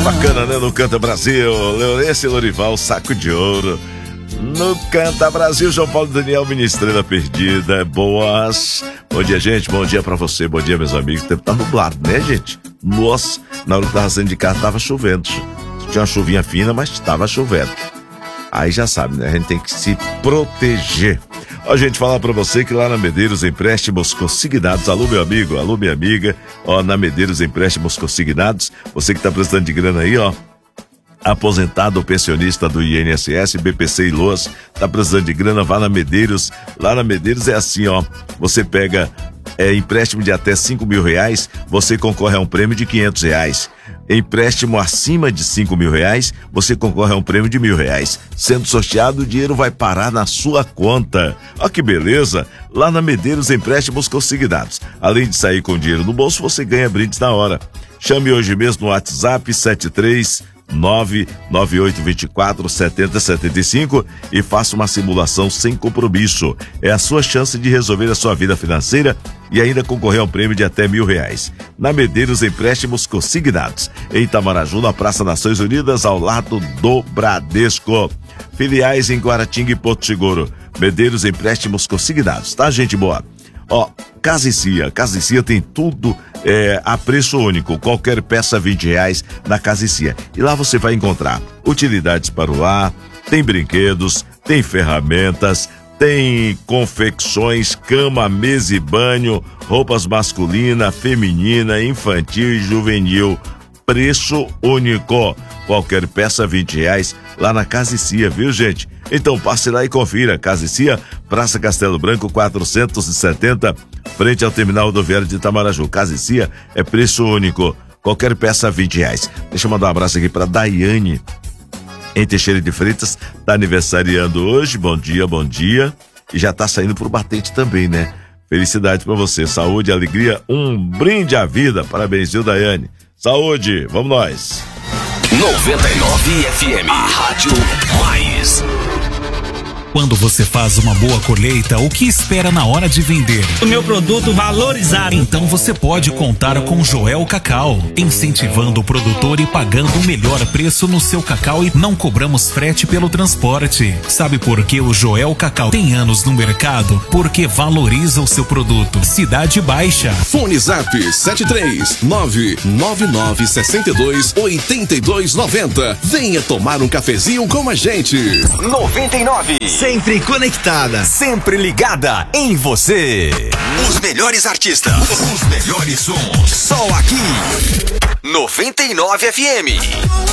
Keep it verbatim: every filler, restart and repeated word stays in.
Bacana, né? No Canta Brasil, Leonesse e Lorival, Saco de Ouro. No Canta Brasil, João Paulo e Daniel, Minha Estrela Perdida. Boas. Bom dia, gente. Bom dia pra você. Bom dia, meus amigos. O tempo tá nublado, né, gente? Nossa, na hora que tava saindo de casa, tava chovendo. Tinha uma chuvinha fina, mas tava chovendo. Aí já sabe, né? A gente tem que se proteger. Ó, gente, falar pra você que lá na Medeiros Empréstimos Consignados, alô, meu amigo, alô, minha amiga, ó, na Medeiros Empréstimos Consignados, você que tá precisando de grana aí, ó, aposentado ou pensionista do I N S S, B P C e Loas, tá precisando de grana, vá na Medeiros. Lá na Medeiros é assim, ó, você pega é, empréstimo de até cinco mil reais, você concorre a um prêmio de quinhentos reais. Empréstimo acima de cinco mil reais, você concorre a um prêmio de mil reais. Sendo sorteado, o dinheiro vai parar na sua conta. Ó que beleza! Lá na Medeiros Empréstimos Consignados. Além de sair com dinheiro no bolso, você ganha brindes na hora. Chame hoje mesmo no WhatsApp sete três nove nove oito dois quatro sete zero sete cinco e faça uma simulação sem compromisso. É a sua chance de resolver a sua vida financeira e ainda concorrer a um prêmio de até mil reais. Na Medeiros Empréstimos Consignados, em Itamaraju, na Praça Nações Unidas, ao lado do Bradesco. Filiais em Guaratinga e Porto Seguro. Medeiros Empréstimos Consignados, tá, gente boa? Ó, Casa e Cia, Casa e Cia tem tudo é, a preço único, qualquer peça vinte reais na Casa e Cia. E lá você vai encontrar utilidades para o lar, tem brinquedos, tem ferramentas, tem confecções, cama, mesa e banho, roupas masculina, feminina, infantil e juvenil. Preço único, qualquer peça vinte reais lá na Casa e Cia, viu, gente? Então passe lá e confira. Casa e Cia, Praça Castelo Branco quatrocentos e setenta, frente ao terminal rodoviário de Itamaraju. Casa e Cia é preço único, qualquer peça vinte reais. Deixa eu mandar um abraço aqui pra Daiane, em Teixeira de Freitas, tá aniversariando hoje. Bom dia, bom dia. E já tá saindo pro batente também, né? Felicidade pra você, saúde, alegria, um brinde à vida. Parabéns, viu, Daiane? Saúde, vamos nós. noventa e nove F M, a rádio mais. Quando você faz uma boa colheita, o que espera na hora de vender? O meu produto valorizado. Então você pode contar com Joel Cacau, incentivando o produtor e pagando o melhor preço no seu cacau e não cobramos frete pelo transporte. Sabe por que o Joel Cacau tem anos no mercado? Porque valoriza o seu produto. Cidade Baixa. Fone Zap sete três nove nove nove seis dois oito dois nove zero. Venha tomar um cafezinho com a gente. noventa e nove. Sempre conectada, sempre ligada em você. Os melhores artistas, os melhores sons, só aqui. noventa e nove F M.